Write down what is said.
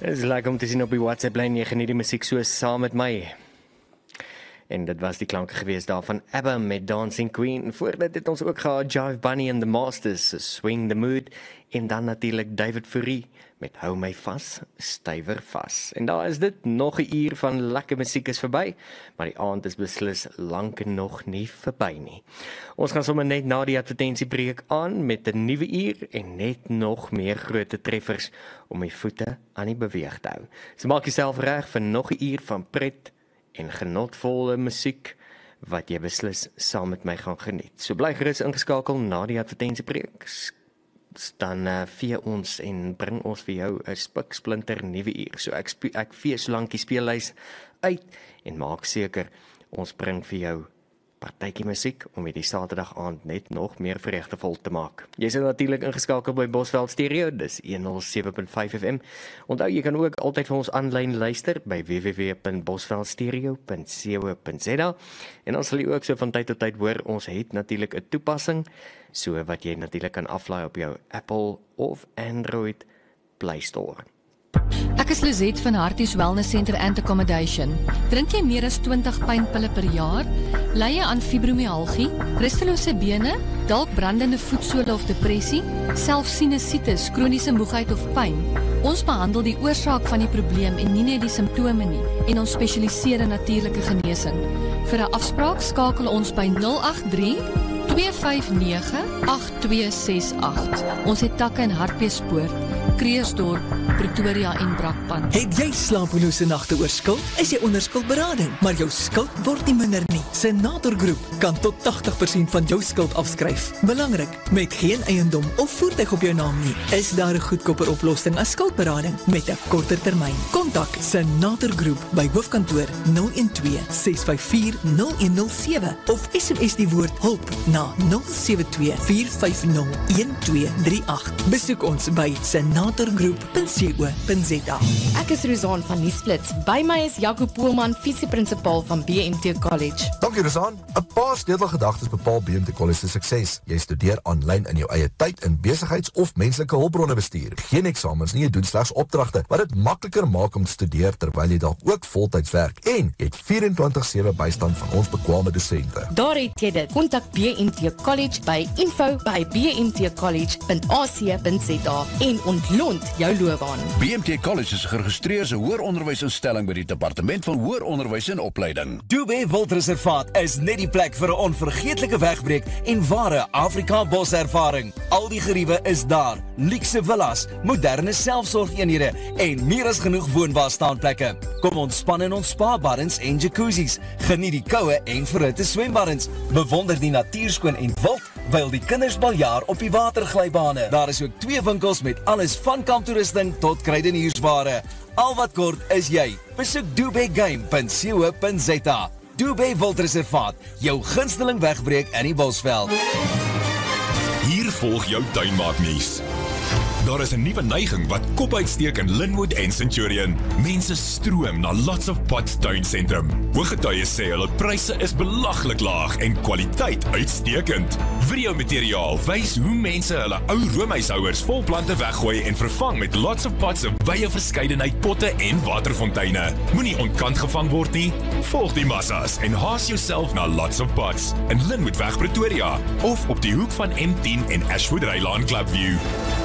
Het is lekker om te sien op die WhatsApp-lyn, jy geniet die musiek so saam met my. En dit was die klanke geweest daar van ABBA met Dancing Queen. Voordat het ons ook gehad Jive Bunny and the Masters, Swing the Mood. En dan natuurlijk David Fourie met Hou My Vas, Stywer Vas. En daar is dit, nog 'n uur van lekker musiek is verby, maar die aand is beslis lank nog nie verby nie. Ons gaan sommer net na die advertentiebreek aan met 'n nuwe uur en net nog meer groot treffers om die voete aan die beweeg te hou. So maak jouself reg vir nog 'n uur van pret en genotvolle musiek wat jy beslis saam met my gaan geniet. So bly gerus ingeskakel na die advertentiebreek. Dan vee ons en bring ons vir jou 'n spiksplinter nuwe uur. So ek vee solank die speellys uit en maak seker ons bring vir jou partytjie musiek om hierdie Saterdag aand net nog meer vreugdevol te maak. Jy is natuurlik ingeskakel by Bosveld Stereo, dis 107.5 FM. Onthou jy kan ook altyd vir ons aanlyn luister by www.bosveldstereo.co.za. En dan sal jy ook so van tyd tot tyd hoor, ons het natuurlik 'n toepassing so wat jy natuurlik kan aflaai op jou Apple of Android Play Store. Ek is Lizette van Harties Wellness Center and Accommodation. Drink jy meer as 20 pynpille per jaar? Ly jy aan fibromyalgie, rustelose bene, dalk brandende voetsole of depressie, selfs sinusitis, kroniese moegheid of pyn? Ons behandel die oorsaak van die probleem en nie net die simptome nie, en ons spesialiseer in natuurlike genesing. Vir 'n afspraak skakel ons by 083 259 8268. Ons het takke in Hartbeespoort, Kreersdorp, Pretoria en Brakpan. Het jy slapelose nagte oor skuld? Is jy onder skuldberading, maar jou skuld word nie minder nie? Senator Groep kan tot 80% van jou skuld afskryf. Belangrik, met geen eiendom of voertuig op jou naam nie, is daar 'n goedkoper oplossing as skuldberading met 'n korter termyn. Kontak Senator Groep by hoofkantoor 012 654 0107 of SMS die woord hulp na 072 450 1238. Besoek ons by senatorgroep.co.za. Ek is Rozaan van Nuusflits. By my is Jaco Poelman, visieprinsipal van BMT College. Dankie Rozaan. 'n Paar sleutelgedagtes bepaal BMT College se sukses. Jy studeer aanlyn in jou eie tyd in besigheids- of menslike hulpbronne bestuur. Geen eksamens nie, jy doen slegs opdragte, wat dit makliker maak om te studeer terwyl jy dalk ook voltyds werk. En jy het 24/7 bystand van ons bekwame dosente. Daar het jy dit. Kontak BMT College by info@bmtcollege.ac.za en ontlont jou loopbaan. BMT College is geregistreerde hoëronderwysinstelling by die Departement van Hoëronderwys en Opleiding. Dube Wildreservaat is net die plek vir 'n onvergeetlike wegbreek en ware Afrika boservaring. Al die geriewe is daar. Luukse villas, moderne selfsorgeenhede en meer as genoeg woonbare staanplekke. Kom ontspan in ons spa-baddens en jacuzzis. Geniet die koue en verhitte swembaddens. Bewonder die natuurskoon en wild, wyl die kinders baljaar op die waterglybane. Daar is ook 2 winkels met alles van kamptoerusting tot kruideniersware. Al wat kort is jy. Besoek dubegame.co.za. Dube Wildreservaat, jou gunsteling wegbreek in die Bosveld. Hier volg jou tuinmaaknuus. Daar is 'n nuwe neiging wat kop uitsteek in Linwood en Centurion. Mense stroom na Lots of Pots tuinsentrum. Hooggetuies sê hulle pryse is belaglik laag en kwaliteit uitstekend. Videomateriaal wys hoe mense hulle ou roomhuishouers vol plante weggooi en vervang met Lots of Pots se wye verskeidenheid potte en waterfonteine. Moenie ontkant gevang word nie. Volg die massas en haas jouself na Lots of Pots in Linwood weg Pretoria of op die hoek van M10 en Ashwood Rylaan Clubview.